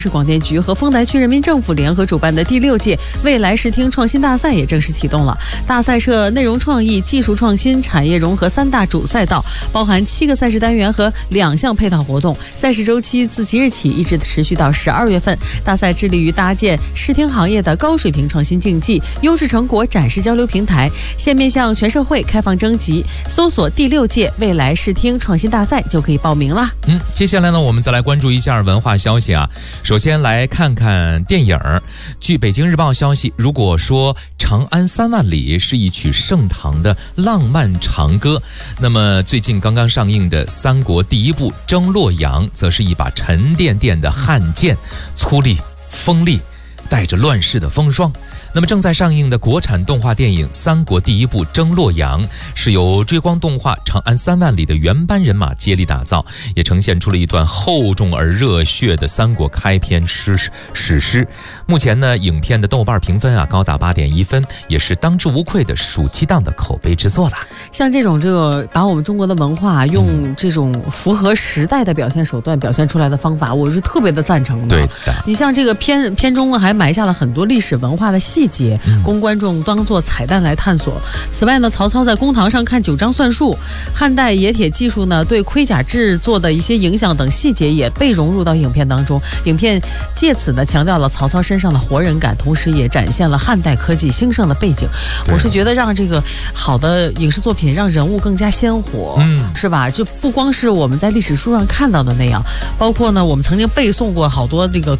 市广电局和丰台区人民政府联合主办的第6届未来视听创新大赛也正式启动了。大赛设内容创意、技术创新、产业融合3大主赛道，包含7个赛事单元和2项配套活动。赛事周期自即日起一直持续到12月份。大赛致力于搭建视听行业的高水平创新竞技、优质成果展示交流平台，现面向全社会开放征集，搜索第6届未来视听创新大赛就可以报名了。 接下来呢，我们再来关注一下文化消息啊。首先来看看电影。据北京日报消息，如果说《长安3万里》是一曲盛唐的浪漫长歌，那么最近刚刚上映的三国第一部《征洛阳》则是一把沉甸甸的悍剑，粗粝锋利，带着乱世的风霜。那么正在上映的国产动画电影《三国第一部征洛阳》是由追光动画《长安3万里》的原班人马接力打造，也呈现出了一段厚重而热血的三国开篇史诗。目前呢，影片的豆瓣评分高达8.1分，也是当之无愧的暑期档的口碑之作了。 像这种把我们中国的文化用这种符合时代的表现手段表现出来的方法，我是特别的赞成的。 对的， 你像这个片中还埋下了很多历史文化的细节，供观众当作彩蛋来探索。此外呢，曹操在公堂上看9章算术，汉代冶铁技术呢对盔甲制作的一些影响等细节也被融入到影片当中。影片借此呢强调了曹操身上的活人感，同时也展现了汉代科技兴盛的背景。我是觉得让这个好的影视作品让人物更加鲜活，是吧？就不光是我们在历史书上看到的那样，包括呢我们曾经背诵过好多这个